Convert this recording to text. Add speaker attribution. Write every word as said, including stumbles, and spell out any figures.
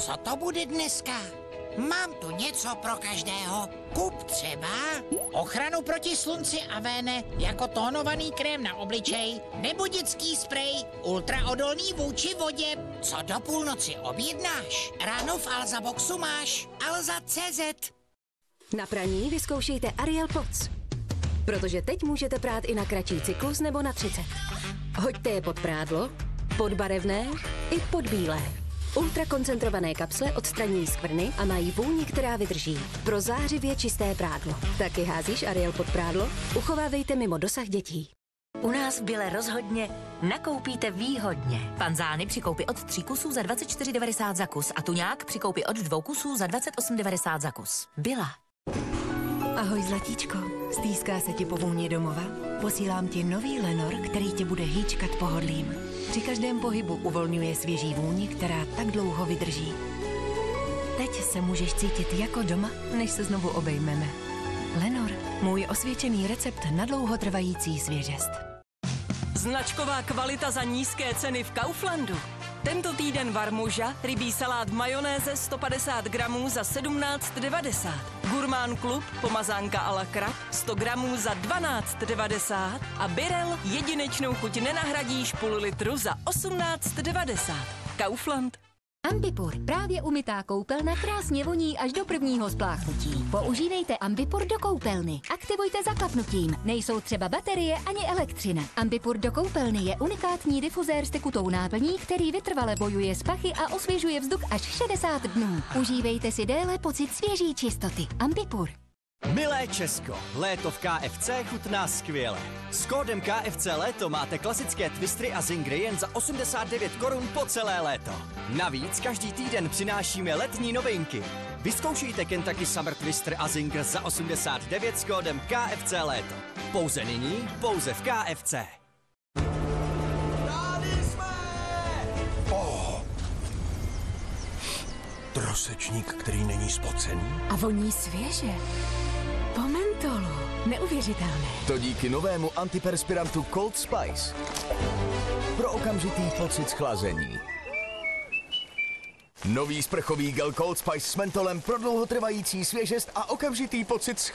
Speaker 1: Co to bude dneska? Mám tu něco pro každého. Kup třeba ochranu proti slunci Avene jako tónovaný krém na obličej nebo dětský sprej ultraodolný vůči vodě. Co do půlnoci objednáš? Ráno v Alza Boxu máš Alza tečka cé zet.
Speaker 2: Na praní vyzkoušejte Ariel Pods. Protože teď můžete prát i na kratší cyklus nebo na třicet. Hoďte je pod prádlo, pod barevné i pod bílé. Ultrakoncentrované kapsle odstraňují skvrny a mají vůni, která vydrží. Pro zářivě čisté prádlo. Taky házíš Ariel pod prádlo? Uchovávejte mimo dosah dětí.
Speaker 3: U nás v Bile rozhodně nakoupíte výhodně. Panzány při koupi od tří kusů za dvacet čtyři devadesát za kus a tuňák při koupi od dvou kusů za dvacet osm devadesát za kus. Bila.
Speaker 4: Ahoj zlatíčko, stýská se ti po vůni domova? Posílám ti nový Lenor, který tě bude hýčkat pohodlím. Při každém pohybu uvolňuje svěží vůni, která tak dlouho vydrží. Teď se můžeš cítit jako doma, než se znovu obejmeme. Lenor, můj osvědčený recept na dlouhotrvající svěžest.
Speaker 5: Značková kvalita za nízké ceny v Kauflandu. Tento týden Varmuža, rybí salát v majonéze sto padesát gramů za sedmnáct devadesát. Gurmán Klub, pomazánka a la Krab, sto gramů za dvanáct devadesát. A Birel, jedinečnou chuť nenahradíš půl litru za osmnáct devadesát. Kaufland.
Speaker 6: Ambipur, právě umytá koupelna krásně voní až do prvního spláchnutí. Používejte Ambipur do koupelny. Aktivujte zaklapnutím. Nejsou třeba baterie ani elektřina. Ambipur do koupelny je unikátní difuzér s tekutou náplní, který vytrvale bojuje s pachy a osvěžuje vzduch až šedesát dnů. Užívejte si déle pocit svěží čistoty. Ambipur.
Speaker 7: Milé Česko, léto v K F C chutná skvěle. S kódem K F C Léto máte klasické twistry a zingry jen za osmdesát devět korun po celé léto. Navíc každý týden přinášíme letní novinky. Vyzkoušejte Kentucky Summer Twister a Zinger za osmdesát devět s kódem K F C Léto. Pouze nyní, pouze v K F C.
Speaker 8: Oh. Trosečník, který není spocený.
Speaker 4: A voní svěže. Po mentolu. Neuvěřitelné.
Speaker 9: To díky novému antiperspirantu Cold Spice. Pro okamžitý pocit schlazení. Nový sprchový gel Cold Spice s mentolem pro dlouhotrvající svěžest a okamžitý pocit